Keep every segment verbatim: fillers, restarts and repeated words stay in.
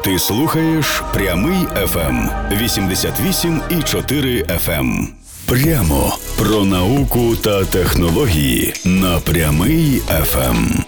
Ти слухаєш Прямий еф ем вісімдесят вісім і чотири еф ем. Прямо про науку та технології на Прямий еф ем.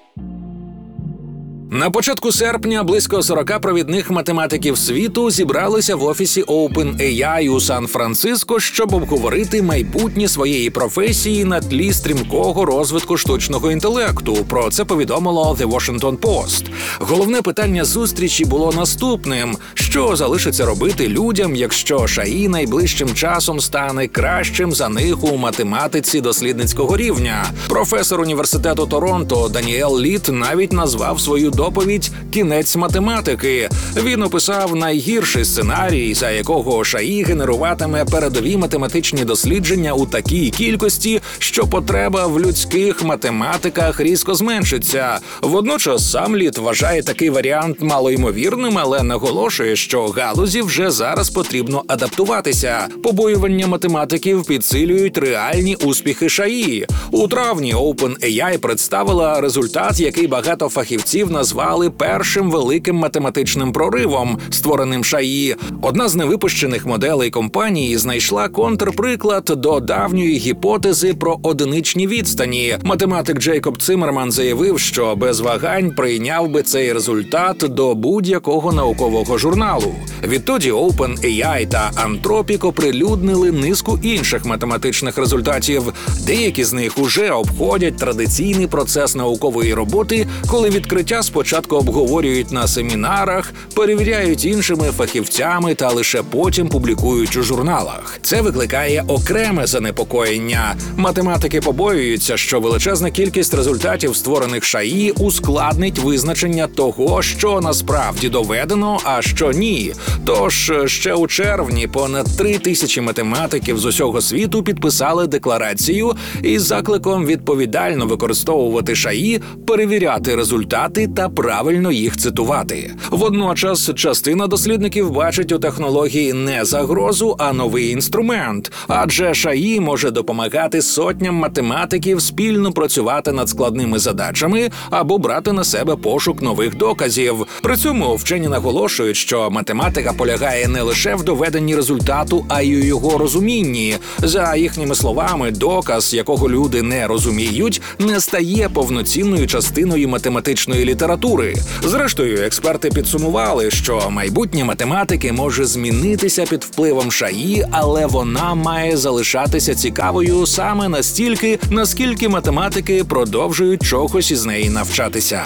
На початку серпня близько сорока провідних математиків світу зібралися в офісі OpenAI у Сан-Франциско, щоб обговорити майбутнє своєї професії на тлі стрімкого розвитку штучного інтелекту. Про це повідомило The Washington Post. Головне питання зустрічі було наступним: що залишиться робити людям, якщо ШАІ найближчим часом стане кращим за них у математиці дослідницького рівня. Професор університету Торонто Даніел Літ навіть назвав свою доповідь «Кінець математики». Він описав найгірший сценарій, за якого ШАІ генеруватиме передові математичні дослідження у такій кількості, що потреба в людських математиках різко зменшиться. Водночас сам Літ вважає такий варіант малоймовірним, але наголошує, що галузі вже зараз потрібно адаптуватися. Побоювання математиків підсилюють реальні успіхи ШАІ. У травні OpenAI представила результат, який багато фахівців назвали першим великим математичним проривом, створеним ШАІ. Одна з невипущених моделей компанії знайшла контрприклад до давньої гіпотези про одиничні відстані. Математик Джейкоб Циммерман заявив, що без вагань прийняв би цей результат до будь-якого наукового журналу. Відтоді OpenAI та Anthropic оприлюднили низку інших математичних результатів. Деякі з них уже обходять традиційний процес наукової роботи, коли відкриття спочатку обговорюють на семінарах, перевіряють іншими фахівцями та лише потім публікують у журналах. Це викликає окреме занепокоєння. Математики побоюються, що величезна кількість результатів, створених ШАІ, ускладнить визначення того, що насправді доведено, а що ні. Тож ще у червні понад три тисячі математиків з усього світу підписали декларацію із закликом відповідально використовувати ШАІ, перевіряти результати та правильно їх цитувати. Водночас частина дослідників бачить у технології не загрозу, а новий інструмент. Адже ШАІ може допомагати сотням математиків спільно працювати над складними задачами або брати на себе пошук нових доказів. При цьому вчені наголошують, що математика полягає не лише в доведенні результату, а й у його розумінні. За їхніми словами, доказ, якого люди не розуміють, не стає повноцінною частиною математичної літератури. Зрештою, експерти підсумували, що майбутнє математики може змінитися під впливом ШАІ, але вона має залишатися цікавою саме настільки, наскільки математики продовжують чогось із неї навчатися.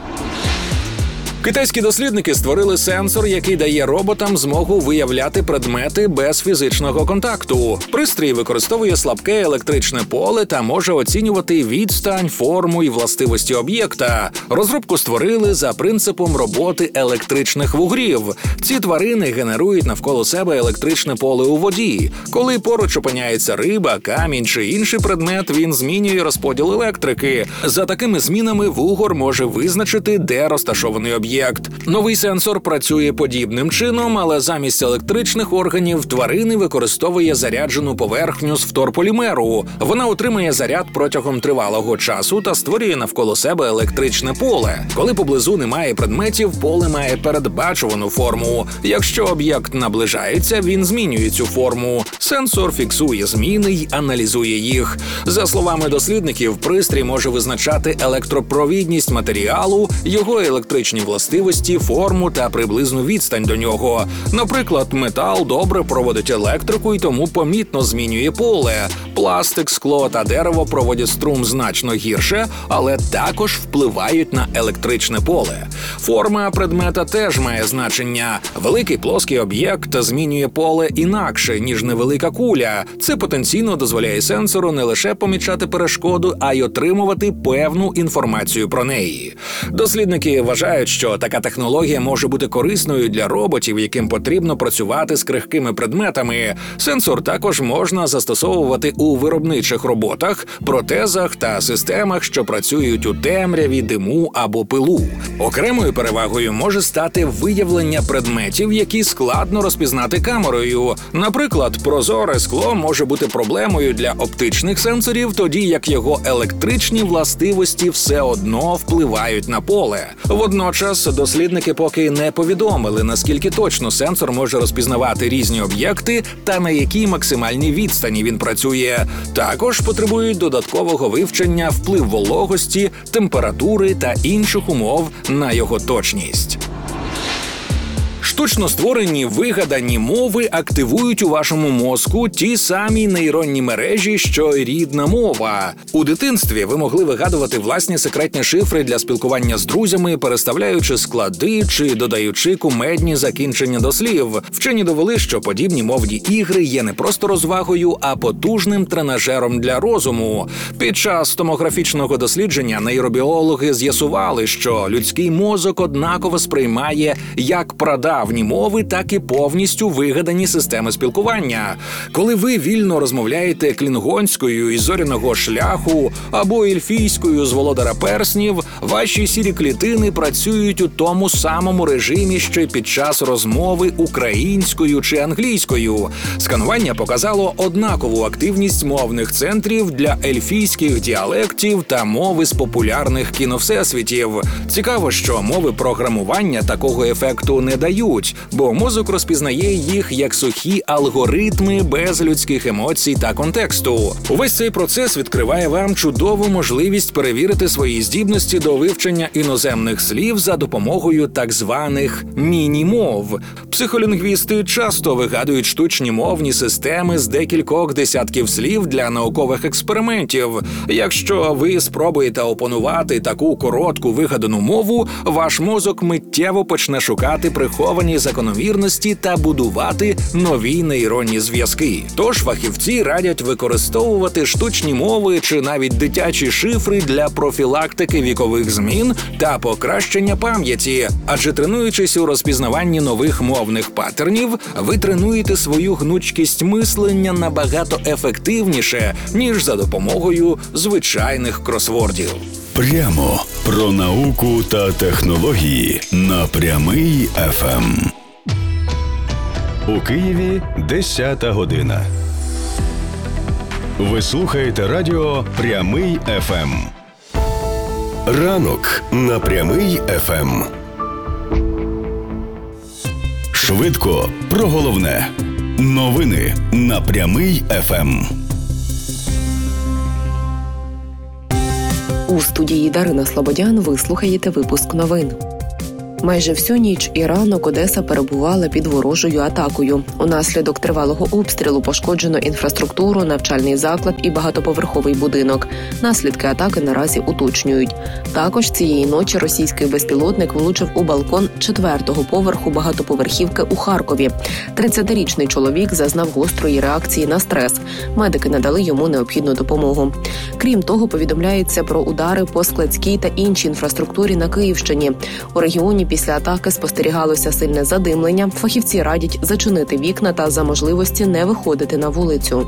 Китайські дослідники створили сенсор, який дає роботам змогу виявляти предмети без фізичного контакту. Пристрій використовує слабке електричне поле та може оцінювати відстань, форму і властивості об'єкта. Розробку створили за принципом роботи електричних вугрів. Ці тварини генерують навколо себе електричне поле у воді. Коли поруч опиняється риба, камінь чи інший предмет, він змінює розподіл електрики. За такими змінами вугор може визначити, де розташований об'єкт. Новий сенсор працює подібним чином, але замість електричних органів тварини використовує заряджену поверхню з фторполімеру. Вона отримує заряд протягом тривалого часу та створює навколо себе електричне поле. Коли поблизу немає предметів, поле має передбачувану форму. Якщо об'єкт наближається, він змінює цю форму. Сенсор фіксує зміни й аналізує їх. За словами дослідників, пристрій може визначати електропровідність матеріалу, його електричні властивості, форму та приблизну відстань до нього. Наприклад, метал добре проводить електрику і тому помітно змінює поле. Пластик, скло та дерево проводять струм значно гірше, але також впливають на електричне поле. Форма предмета теж має значення. Великий плоский об'єкт змінює поле інакше, ніж невелика куля. Це потенційно дозволяє сенсору не лише помічати перешкоду, а й отримувати певну інформацію про неї. Дослідники вважають, що така технологія може бути корисною для роботів, яким потрібно працювати з крихкими предметами. Сенсор також можна застосовувати у виробничих роботах, протезах та системах, що працюють у темряві, диму або пилу. Окремою перевагою може стати виявлення предметів, які складно розпізнати камерою. Наприклад, прозорий прозоре скло може бути проблемою для оптичних сенсорів, тоді як його електричні властивості все одно впливають на поле. Водночас дослідники поки не повідомили, наскільки точно сенсор може розпізнавати різні об'єкти та на якій максимальній відстані він працює. Також потребують додаткового вивчення вплив вологості, температури та інших умов на його точність. Штучно створені вигадані мови активують у вашому мозку ті самі нейронні мережі, що й рідна мова. У дитинстві ви могли вигадувати власні секретні шифри для спілкування з друзями, переставляючи склади чи додаючи кумедні закінчення до слів. Вчені довели, що подібні мовні ігри є не просто розвагою, а потужним тренажером для розуму. Під час томографічного дослідження нейробіологи з'ясували, що людський мозок однаково сприймає як прадавні мови, так і повністю вигадані системи спілкування. Коли ви вільно розмовляєте клінгонською із зоряного шляху або ельфійською з володаря перснів, ваші сірі клітини працюють у тому самому режимі, що й під час розмови українською чи англійською. Сканування показало однакову активність мовних центрів для ельфійських діалектів та мови з популярних кіновсесвітів. Цікаво, що мови програмування такого ефекту не дають, бо мозок розпізнає їх як сухі алгоритми без людських емоцій та контексту. Увесь цей процес відкриває вам чудову можливість перевірити свої здібності до вивчення іноземних слів за допомогою так званих міні-мов. Психолінгвісти часто вигадують штучні мовні системи з декількох десятків слів для наукових експериментів. Якщо ви спробуєте опанувати таку коротку вигадану мову, ваш мозок миттєво почне шукати приховані закономірності та будувати нові нейронні зв'язки. Тож фахівці радять використовувати штучні мови чи навіть дитячі шифри для профілактики вікових змін та покращення пам'яті. Адже тренуючись у розпізнаванні нових мовних паттернів, ви тренуєте свою гнучкість мислення набагато ефективніше, ніж за допомогою звичайних кросвордів. Прямо про науку та технології на Прямий еф ем. У Києві десята година. Ви слухаєте радіо Прямий еф ем. Ранок на Прямий еф ем. Швидко про головне. Новини на Прямий еф ем. У студії Дарина Слободян ви слухаєте випуск новин. Майже всю ніч і ранок Одеса перебувала під ворожою атакою. Унаслідок тривалого обстрілу пошкоджено інфраструктуру, навчальний заклад і багатоповерховий будинок. Наслідки атаки наразі уточнюють. Також цієї ночі російський безпілотник влучив у балкон четвертого поверху багатоповерхівки у Харкові. тридцятирічний чоловік зазнав гострої реакції на стрес. Медики надали йому необхідну допомогу. Крім того, повідомляється про удари по складській та іншій інфраструктурі на Київщині. У регіоні після атаки спостерігалося сильне задимлення. Фахівці радять зачинити вікна та за можливості не виходити на вулицю.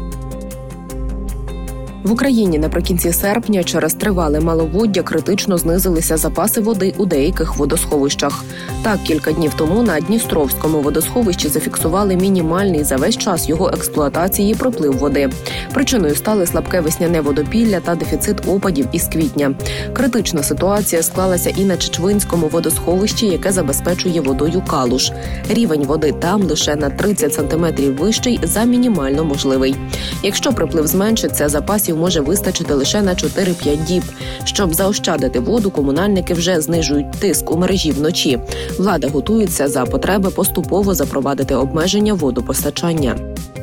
В Україні наприкінці серпня через тривале маловоддя критично знизилися запаси води у деяких водосховищах. Так, кілька днів тому на Дністровському водосховищі зафіксували мінімальний за весь час його експлуатації приплив води. Причиною стали слабке весняне водопілля та дефіцит опадів із квітня. Критична ситуація склалася і на Чечвинському водосховищі, яке забезпечує водою Калуш. Рівень води там лише на тридцять сантиметрів вищий за мінімально можливий. Якщо приплив зменшиться, запасів може вистачити лише на чотири-п'ять діб. Щоб заощадити воду, комунальники вже знижують тиск у мережі вночі. Влада готується за потреби поступово запровадити обмеження водопостачання.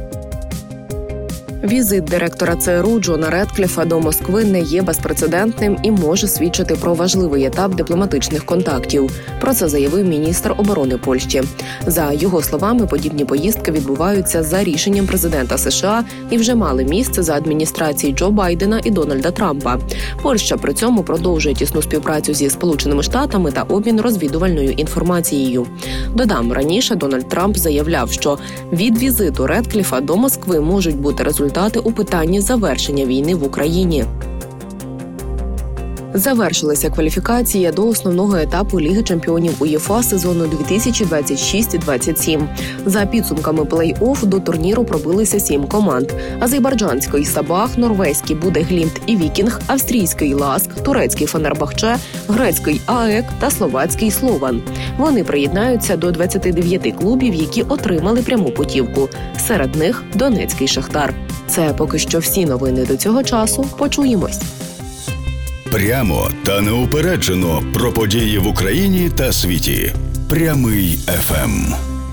Візит директора ЦРУ Джона Редкліфа до Москви не є безпрецедентним і може свідчити про важливий етап дипломатичних контактів. Про це заявив міністр оборони Польщі. За його словами, подібні поїздки відбуваються за рішенням президента США і вже мали місце за адміністрації Джо Байдена і Дональда Трампа. Польща при цьому продовжує тісну співпрацю зі Сполученими Штатами та обмін розвідувальною інформацією. Додам, раніше Дональд Трамп заявляв, що від візиту Редкліфа до Москви можуть бути результати у питанні завершення війни в Україні. Завершилася кваліфікація до основного етапу Ліги чемпіонів УЄФА сезону дві тисячі двадцять шість двадцять сім. За підсумками плей-офф до турніру пробилися сім команд: азербайджанський Сабах, норвезький Будеглімт і Вікінг, австрійський Ласк, турецький Фенербахче, грецький АЕК та словацький Слован. Вони приєднаються до двадцяти дев'яти клубів, які отримали пряму путівку. Серед них Донецький Шахтар. Це поки що всі новини до цього часу. Почуємось. Прямо та неупереджено про події в Україні та світі. Прямий еф ем.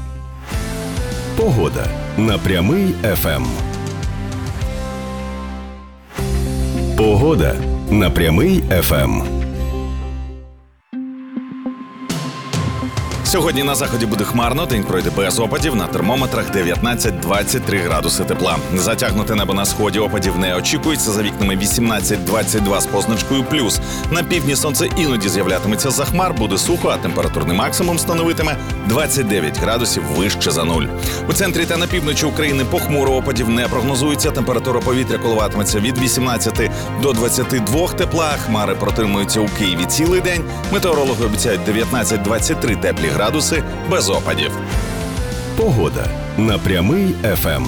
Погода на Прямий еф ем. Погода на Прямий еф ем. Сьогодні на заході буде хмарно, день пройде без опадів, на термометрах дев'ятнадцять двадцять три градуси тепла. Затягнуте небо на сході, опадів не очікується, за вікнами вісімнадцять двадцять два з позначкою плюс. На півдні сонце іноді з'являтиметься за хмар, буде сухо, а температурний максимум становитиме двадцять дев'ять градусів вище за нуль. У центрі та на півночі України похмуро, опадів не прогнозується, температура повітря коливатиметься від вісімнадцяти до двадцяти двох тепла, хмари протримуються у Києві цілий день, метеорологи обіцяють дев'ятнадцять двадцять три теплі градуси без опадів. Погода на Прямий еф ем.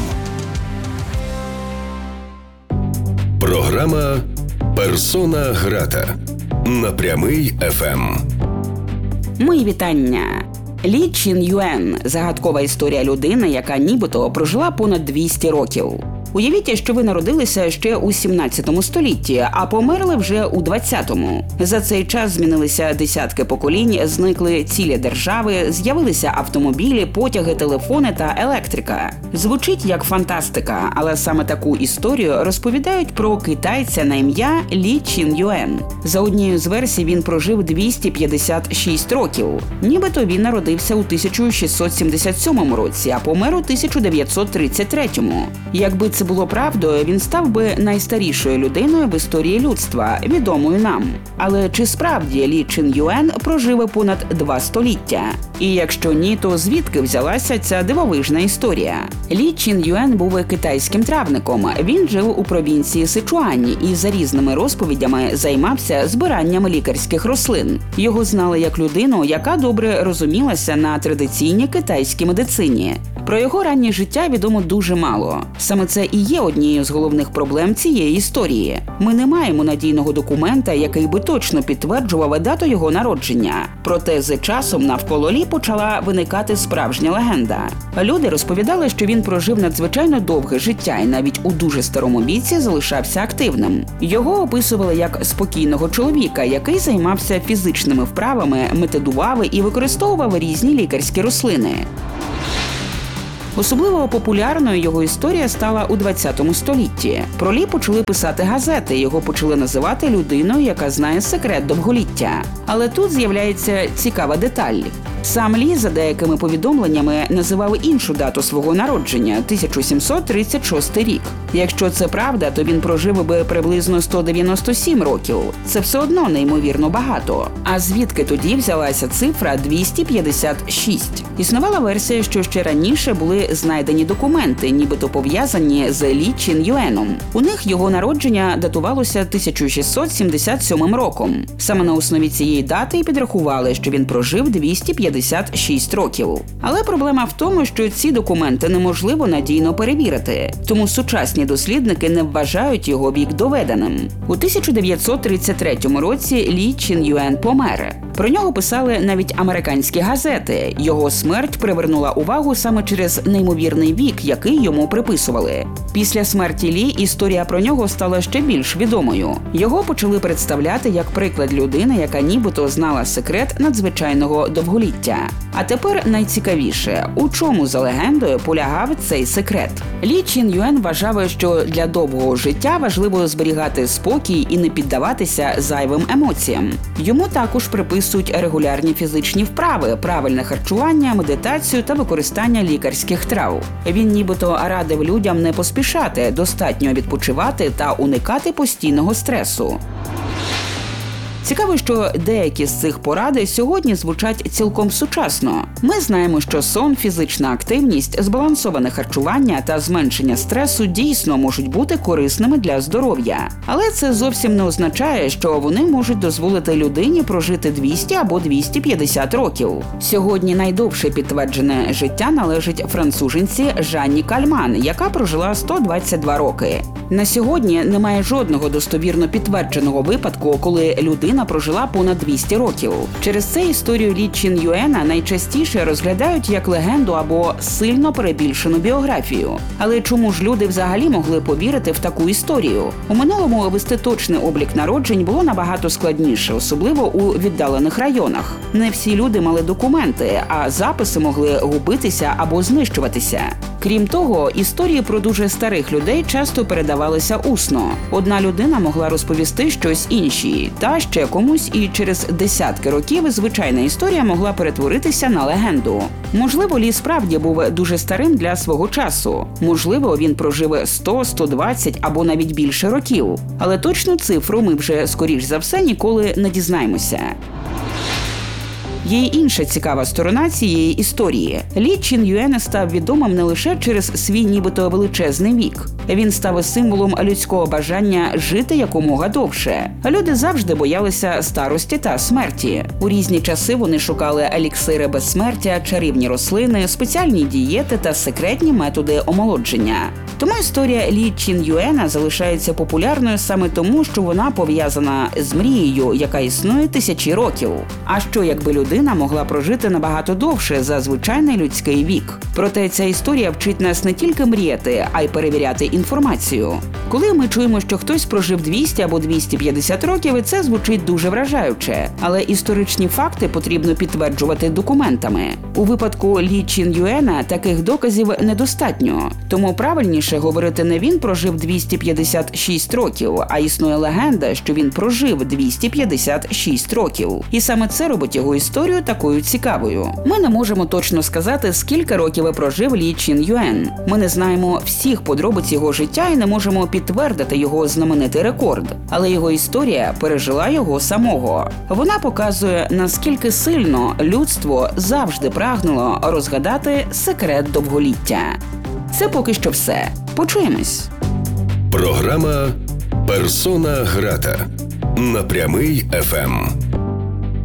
Програма «Персона грата» на Прямий еф ем. Мої вітання. Лі Чин Юен – загадкова історія людини, яка нібито прожила понад двісті років. Уявіть, що ви народилися ще у сімнадцятому столітті, а померли вже у двадцятому. За цей час змінилися десятки поколінь, зникли цілі держави, з'явилися автомобілі, потяги, телефони та електрика. Звучить як фантастика, але саме таку історію розповідають про китайця на ім'я Лі Чин Юен. За однією з версій він прожив двісті п'ятдесят шість років. Нібито він народився у тисяча шістсот сімдесят сьомому році, а помер у тисяча дев'ятсот тридцять третьому. Якби це було правдою, він став би найстарішою людиною в історії людства, відомою нам. Але чи справді Лі Чин Юен прожив понад два століття? І якщо ні, то звідки взялася ця дивовижна історія? Лі Чин Юен був китайським травником. Він жив у провінції Сичуань і за різними розповідями займався збиранням лікарських рослин. Його знали як людину, яка добре розумілася на традиційній китайській медицині. Про його раннє життя відомо дуже мало. Саме це і є однією з головних проблем цієї історії. Ми не маємо надійного документа, який би точно підтверджував дату його народження. Проте з часом навколо Лі почала виникати справжня легенда. Люди розповідали, що він прожив надзвичайно довге життя і навіть у дуже старому віці залишався активним. Його описували як спокійного чоловіка, який займався фізичними вправами, медитував і використовував різні лікарські рослини. Особливо популярною його історія стала у двадцятому столітті. Про Лі почали писати газети, його почали називати людиною, яка знає секрет довголіття. Але тут з'являється цікава деталь. Сам Лі, за деякими повідомленнями, називав іншу дату свого народження – тисяча сімсот тридцять шостий рік. Якщо це правда, то він прожив би приблизно сто дев'яносто сім років. Це все одно неймовірно багато. А звідки тоді взялася цифра двісті п'ятдесят шість? Існувала версія, що ще раніше були знайдені документи, нібито пов'язані з Лі Чин Юеном. У них його народження датувалося тисяча шістсот сімдесят сьомим роком. Саме на основі цієї дати і підрахували, що він прожив двісті п'ятдесят шість років. Але проблема в тому, що ці документи неможливо надійно перевірити. Тому сучасні дослідники не вважають його вік доведеним. У тисяча дев'ятсот тридцять третьому році Лі Чин Юен помер. Про нього писали навіть американські газети. Його смерть привернула увагу саме через неймовірний вік, який йому приписували. Після смерті Лі історія про нього стала ще більш відомою. Його почали представляти як приклад людини, яка нібито знала секрет надзвичайного довголіття. А тепер найцікавіше, у чому за легендою полягав цей секрет? Лі Чин Юен вважав, що для довгого життя важливо зберігати спокій і не піддаватися зайвим емоціям. Йому також приписують регулярні фізичні вправи, правильне харчування, медитацію та використання лікарських трав. Він нібито радив людям не поспішати, достатньо відпочивати та уникати постійного стресу. Цікаво, що деякі з цих порад сьогодні звучать цілком сучасно. Ми знаємо, що сон, фізична активність, збалансоване харчування та зменшення стресу дійсно можуть бути корисними для здоров'я. Але це зовсім не означає, що вони можуть дозволити людині прожити двісті або двісті п'ятдесят років. Сьогодні найдовше підтверджене життя належить француженці Жанні Кальман, яка прожила сто двадцять два роки. На сьогодні немає жодного достовірно підтвердженого випадку, коли людина прожила понад двісті років. Через це історію Лі Чін Юена найчастіше розглядають як легенду або сильно перебільшену біографію. Але чому ж люди взагалі могли повірити в таку історію? У минулому вести точний облік народжень було набагато складніше, особливо у віддалених районах. Не всі люди мали документи, а записи могли губитися або знищуватися. Крім того, історії про дуже старих людей часто передавалися усно. Одна людина могла розповісти щось іншій, та ще комусь, і через десятки років звичайна історія могла перетворитися на легенду. Можливо, Лі справді був дуже старим для свого часу. Можливо, він прожив сто, сто двадцять або навіть більше років. Але точну цифру ми вже, скоріш за все, ніколи не дізнаємося. Є й інша цікава сторона цієї історії. Лі Чін Юен став відомим не лише через свій нібито величезний вік. Він став символом людського бажання жити якомога довше. Люди завжди боялися старості та смерті. У різні часи вони шукали еліксири безсмертя, чарівні рослини, спеціальні дієти та секретні методи омолодження. Тому історія Лі Чін Юена залишається популярною саме тому, що вона пов'язана з мрією, яка існує тисячі років. А що, якби людина могла прожити набагато довше за звичайний людський вік? Проте ця історія вчить нас не тільки мріяти, а й перевіряти інформацію. Коли ми чуємо, що хтось прожив двісті або двісті п'ятдесят років, це звучить дуже вражаюче. Але історичні факти потрібно підтверджувати документами. У випадку Лі Чін Юена таких доказів недостатньо. Тому правильніше говорити не він прожив двісті п'ятдесят шість років, а існує легенда, що він прожив двісті п'ятдесят шість років. І саме це робить його історію такою цікавою. Ми не можемо точно сказати, скільки років прожив Лі Чін Юен. Ми не знаємо всіх подробиць його життя і не можемо підтвердити його знаменитий рекорд. Але його історія пережила його самого. Вона показує, наскільки сильно людство завжди прагнуло розгадати секрет довголіття. Це поки що все. Почуємось. Програма «Персона грата» на Прямий еф ем.